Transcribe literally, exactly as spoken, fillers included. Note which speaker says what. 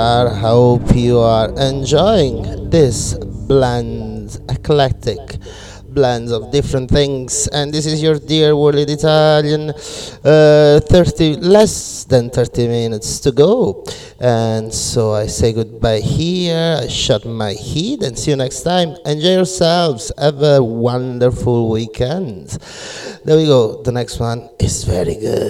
Speaker 1: I hope you are enjoying this blend, eclectic blends of different things. And this is your dear World Italian. Uh, thirty less than thirty minutes to go, and so I say goodbye here. I shut my heat and see you next time. Enjoy yourselves. Have a wonderful weekend. There we go. The next one is very good.